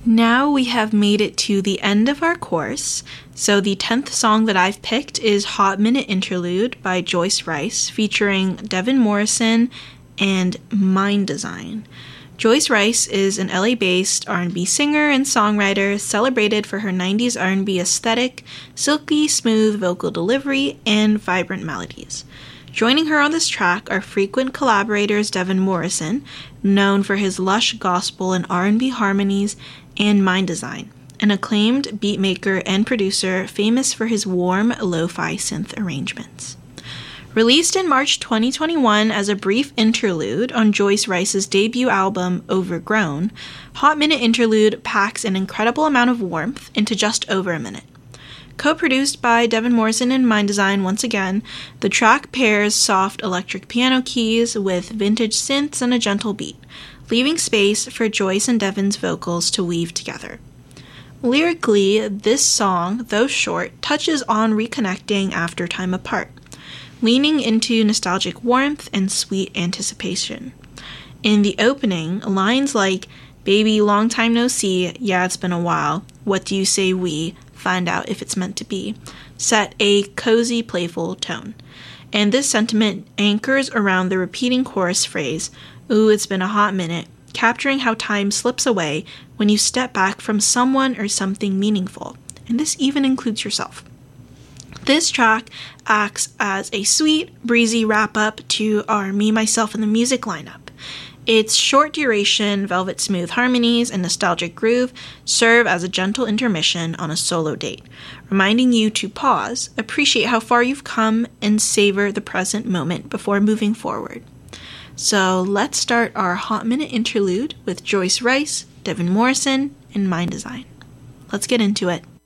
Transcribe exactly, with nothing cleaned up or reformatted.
Now we have made it to the end of our course. So the tenth song that I've picked is Hot Minute Interlude by Joyce Wrice, featuring Devin Morrison and Mind Design. Joyce Wrice is an L A-based R and B singer and songwriter celebrated for her nineties R and B aesthetic, silky smooth vocal delivery, and vibrant melodies. Joining her on this track are frequent collaborators Devin Morrison, known for his lush gospel and R and B harmonies, and Mind Design, an acclaimed beatmaker and producer famous for his warm lo-fi synth arrangements. Released in March twenty twenty-one as a brief interlude on Joyce Wrice's debut album, Overgrown, Hot Minute Interlude packs an incredible amount of warmth into just over a minute. Co-produced by Devin Morrison and Mind Design once again, the track pairs soft electric piano keys with vintage synths and a gentle beat, leaving space for Joyce and Devin's vocals to weave together. Lyrically, this song, though short, touches on reconnecting after time apart, leaning into nostalgic warmth and sweet anticipation. In the opening, lines like, "Baby, long time no see, yeah, it's been a while, what do you say we find out if it's meant to be," set a cozy, playful tone. And this sentiment anchors around the repeating chorus phrase, "Ooh, it's been a hot minute," capturing how time slips away when you step back from someone or something meaningful. And this even includes yourself. This track acts as a sweet, breezy wrap-up to our Me, Myself, and the Music lineup. Its short duration, velvet smooth harmonies, and nostalgic groove serve as a gentle intermission on a solo date, reminding you to pause, appreciate how far you've come, and savor the present moment before moving forward. So let's start our Hot Minute Interlude with Joyce Wrice, Devin Morrison, and Mind Design. Let's get into it.